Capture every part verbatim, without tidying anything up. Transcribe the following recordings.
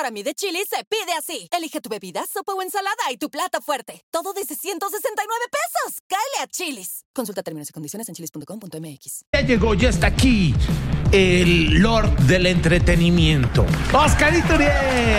para mí de Chili's se pide así. Elige tu bebida, sopa o ensalada y tu plato fuerte. Todo desde ciento sesenta y nueve pesos. ¡Cáele a Chili's! Consulta términos y condiciones en chilis punto com punto m x. Ya llegó, ya está aquí el Lord del entretenimiento, Oscarito Uriel.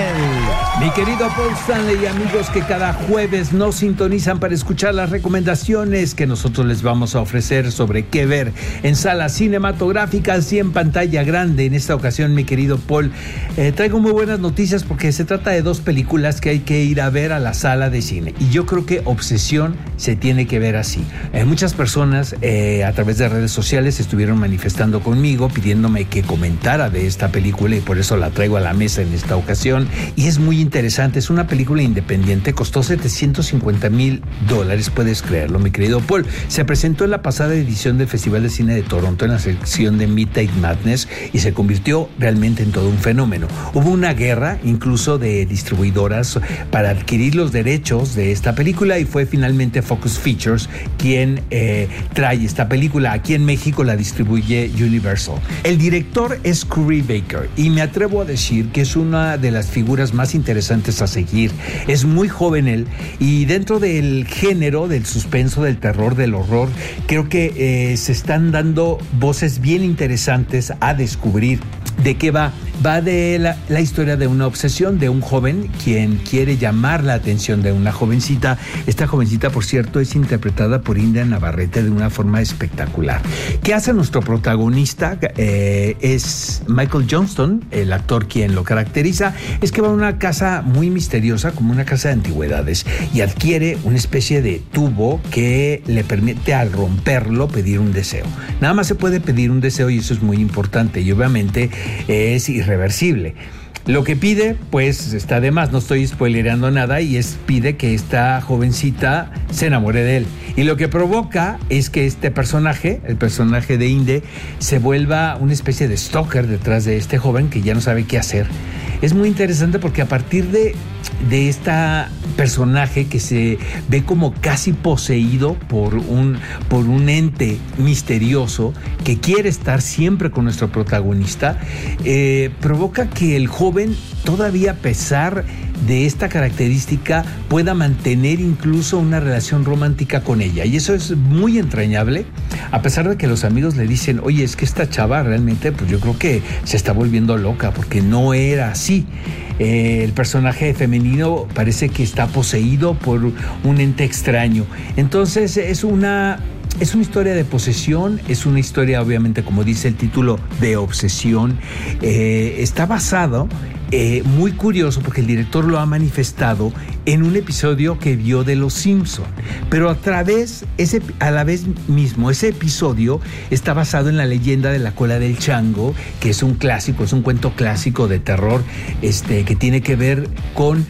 Mi querido Paul Stanley y amigos que cada jueves nos sintonizan para escuchar las recomendaciones que nosotros les vamos a ofrecer sobre qué ver en salas cinematográficas y en pantalla grande. En esta ocasión, mi querido Paul, eh, traigo muy buenas noticias porque se trata de dos películas que hay que ir a ver a la sala de cine. Y yo creo que Obsesión se tiene que ver así. Eh, muchas personas eh, a través de redes sociales estuvieron manifestando conmigo, pidiéndome que comentara de esta película y por eso la traigo a la mesa en esta ocasión. Y es muy interesante, es una película independiente, costó setecientos cincuenta mil dólares, puedes creerlo, mi querido Paul. Se presentó en la pasada edición del Festival de Cine de Toronto en la sección de Midnight Madness y se convirtió realmente en todo un fenómeno. Hubo una guerra incluso de distribuidoras para adquirir los derechos de esta película y fue finalmente Focus Features quien eh, trae esta película. Aquí en México la distribuye Universal. El director es Curry Baker y me atrevo a decir que es una de las figuras más interesantes a seguir. Es muy joven él y dentro del género del suspenso, del terror, del horror, creo que eh, se están dando voces bien interesantes a descubrir. ¿De qué va? Va de la, la historia de una obsesión de un joven quien quiere llamar la atención de una jovencita. Esta jovencita, por cierto, es interpretada por India Navarrete de una forma espectacular. ¿Qué hace nuestro protagonista? Eh, es Michael Johnston, el actor quien lo caracteriza. Es que va a una casa muy misteriosa, como una casa de antigüedades, y adquiere una especie de tubo que le permite al romperlo pedir un deseo. Nada más se puede pedir un deseo y eso es muy importante y obviamente es irreversible. Lo que pide, pues está de más, no estoy spoilereando nada, y es pide que esta jovencita se enamore de él. Y lo que provoca es que este personaje, el personaje de Inde, se vuelva una especie de stalker detrás de este joven que ya no sabe qué hacer. Es muy interesante porque a partir de, de este personaje que se ve como casi poseído por un, por un ente misterioso que quiere estar siempre con nuestro protagonista, eh, provoca que el joven, todavía a pesar de esta característica, pueda mantener incluso una relación romántica con ella. Y eso es muy entrañable, a pesar de que los amigos le dicen, oye, es que esta chava realmente, pues yo creo que se está volviendo loca, porque no era así. Eh, el personaje femenino parece que está poseído por un ente extraño. Entonces es una... Es una historia de posesión, es una historia, obviamente, como dice el título, de obsesión. Eh, está basado, eh, muy curioso, porque el director lo ha manifestado en un episodio que vio de Los Simpson. Pero a través, ese, a la vez mismo, ese episodio está basado en la leyenda de la cola del chango, que es un clásico, es un cuento clásico de terror, este, que tiene que ver con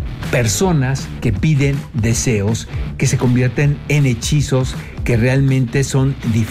personas que piden deseos que se convierten en hechizos que realmente son difíciles